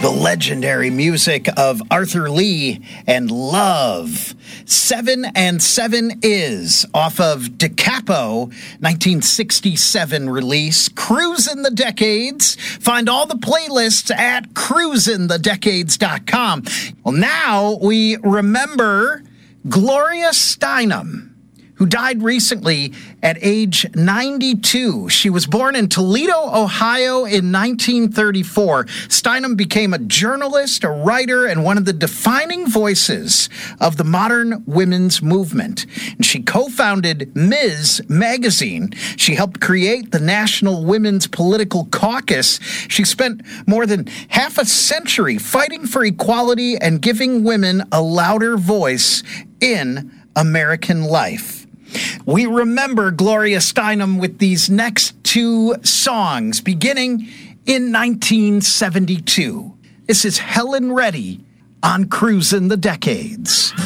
The legendary music of Arthur Lee and Love. 7 and 7 is off of Da Capo, 1967 release. Cruisin' the Decades. Find all the playlists at cruisinthedecades.com. Well, now we remember Gloria Steinem, who died recently at age 92. She was born in Toledo, Ohio in 1934. Steinem became a journalist, a writer, and one of the defining voices of the modern women's movement. And she co-founded Ms. Magazine. She helped create the National Women's Political Caucus. She spent more than half a century fighting for equality and giving women a louder voice in American life. We remember Gloria Steinem with these next two songs, beginning in 1972. This is Helen Reddy on Cruisin' the Decades.